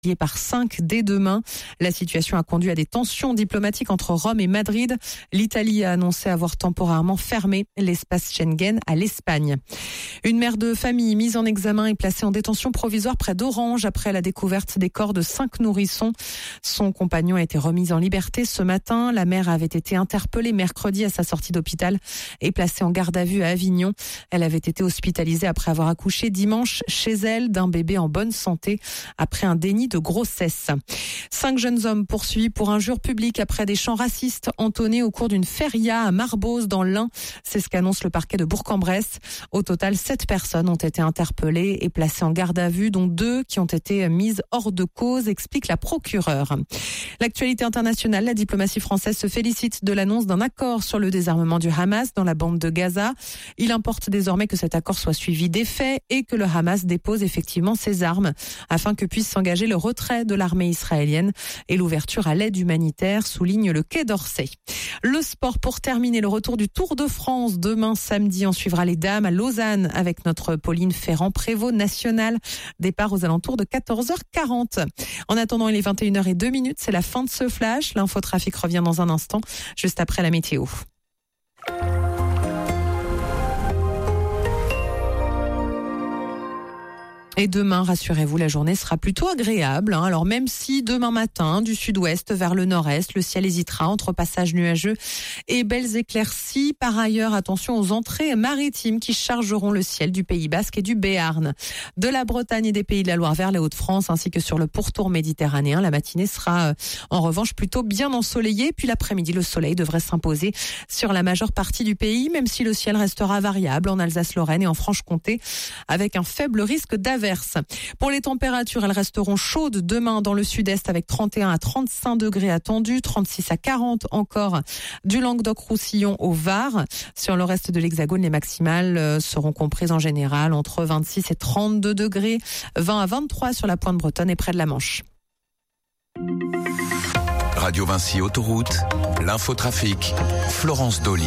par 5 dès demain. La situation a conduit à des tensions diplomatiques entre Rome et Madrid. L'Italie a annoncé avoir temporairement fermé l'espace Schengen à l'Espagne. Une mère de famille mise en examen est placée en détention provisoire près d'Orange après la découverte des corps de 5 nourrissons. Son compagnon a été remis en liberté ce matin. La mère avait été interpellée mercredi à sa sortie d'hôpital et placée en garde à vue à Avignon. Elle avait été hospitalisée après avoir accouché dimanche chez elle d'un bébé en bonne santé après un déni de grossesse. 5 jeunes hommes poursuivis pour injure publique après des chants racistes entonnés au cours d'une feria à Marboz dans l'Ain. C'est ce qu'annonce le parquet de Bourg-en-Bresse. Au total, 7 personnes ont été interpellées et placées en garde à vue, dont 2 qui ont été mises hors de cause, explique la procureure. L'actualité internationale, la diplomatie française se félicite de l'annonce d'un accord sur le désarmement du Hamas dans la bande de Gaza. Il importe désormais que cet accord soit suivi d'effets et que le Hamas dépose effectivement ses armes afin que puisse s'engager le retrait de l'armée israélienne et l'ouverture à l'aide humanitaire, souligne le Quai d'Orsay. Le sport pour terminer, le retour du Tour de France. Demain samedi, on suivra les dames à Lausanne avec notre Pauline Ferrand-Prévot nationale. Départ aux alentours de 14h40. En attendant, il est 21h02. C'est la fin de ce flash. L'infotrafic revient dans un instant, juste après la météo. Et demain, rassurez-vous, la journée sera plutôt agréable. Alors même si demain matin, du sud-ouest vers le nord-est, le ciel hésitera entre passages nuageux et belles éclaircies. Par ailleurs, attention aux entrées maritimes qui chargeront le ciel du Pays Basque et du Béarn. De la Bretagne et des Pays de la Loire vers les Hauts-de-France, ainsi que sur le pourtour méditerranéen, la matinée sera en revanche plutôt bien ensoleillée. Puis l'après-midi, le soleil devrait s'imposer sur la majeure partie du pays, même si le ciel restera variable en Alsace-Lorraine et en Franche-Comté, avec un faible risque d'averse. Pour les températures, elles resteront chaudes demain dans le sud-est avec 31 à 35 degrés attendus, 36 à 40 encore du Languedoc-Roussillon au Var. Sur le reste de l'Hexagone, les maximales seront comprises en général entre 26 et 32 degrés, 20 à 23 sur la pointe bretonne et près de la Manche. Radio Vinci Autoroute, l'infotrafic, Florence Dolly.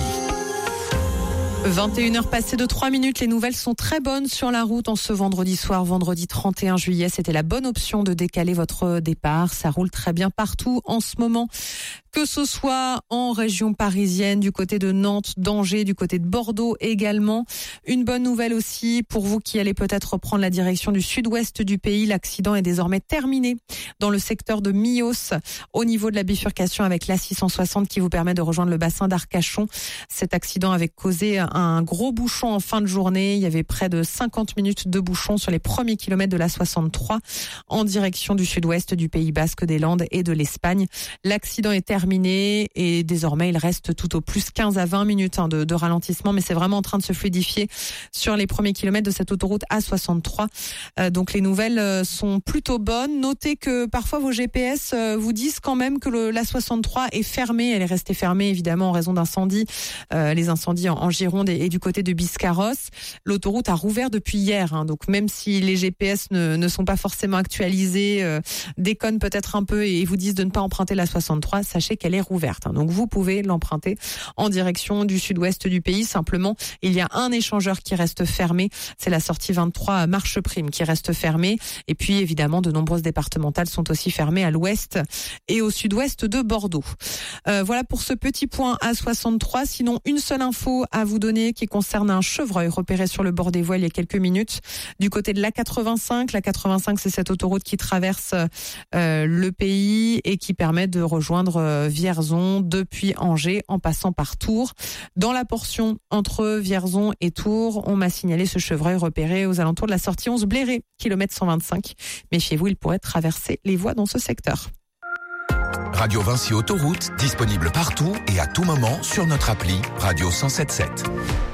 21h passées de 3 minutes, les nouvelles sont très bonnes sur la route en ce vendredi soir, vendredi 31 juillet. C'était la bonne option de décaler votre départ. Ça roule très bien partout en ce moment, que ce soit en région parisienne, du côté de Nantes, d'Angers, du côté de Bordeaux également. Une bonne nouvelle aussi pour vous qui allez peut-être reprendre la direction du sud-ouest du pays. L'accident est désormais terminé dans le secteur de Millos, au niveau de la bifurcation avec l'A660 qui vous permet de rejoindre le bassin d'Arcachon. Cet accident avait causé un gros bouchon en fin de journée. Il y avait près de 50 minutes de bouchon sur les premiers kilomètres de l'A63 en direction du sud-ouest du Pays Basque, des Landes et de l'Espagne. L'accident est terminé et désormais il reste tout au plus 15 à 20 minutes de ralentissement, mais c'est vraiment en train de se fluidifier sur les premiers kilomètres de cette autoroute A63. Donc les nouvelles sont plutôt bonnes. Notez que parfois vos GPS vous disent quand même que l'A63 est fermée. Elle est restée fermée évidemment en raison d'incendies, les incendies en Gironde et du côté de Biscarrosse. L'autoroute a rouvert depuis hier, donc même si les GPS ne sont pas forcément actualisés, déconnent peut-être un peu et vous disent de ne pas emprunter la 63, sachez qu'elle est rouverte. Donc vous pouvez l'emprunter en direction du sud-ouest du pays. Simplement, il y a un échangeur qui reste fermé, c'est la sortie 23 Marche Prime qui reste fermée. Et puis évidemment, de nombreuses départementales sont aussi fermées à l'ouest et au sud-ouest de Bordeaux. Voilà pour ce petit point A63. Sinon, une seule info à vous donner qui concerne un chevreuil repéré sur le bord des voies il y a quelques minutes du côté de l'A85. L'A85, c'est cette autoroute qui traverse le pays et qui permet de rejoindre Vierzon depuis Angers en passant par Tours. Dans la portion entre Vierzon et Tours, on m'a signalé ce chevreuil repéré aux alentours de la sortie 11 Bléré, kilomètre 125. Méfiez-vous, il pourrait traverser les voies dans ce secteur. Radio Vinci Autoroute, disponible partout et à tout moment sur notre appli Radio 107.7.